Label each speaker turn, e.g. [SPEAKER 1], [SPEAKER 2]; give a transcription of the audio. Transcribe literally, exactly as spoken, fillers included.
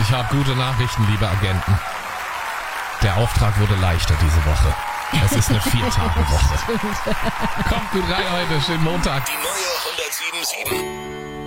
[SPEAKER 1] Ich habe gute Nachrichten, liebe Agenten. Der Auftrag wurde leichter diese Woche. Es ist eine Vier-Tage-Woche. Kommt gut rein heute, schönen Montag.
[SPEAKER 2] Die neue hundertsieben Komma sieben.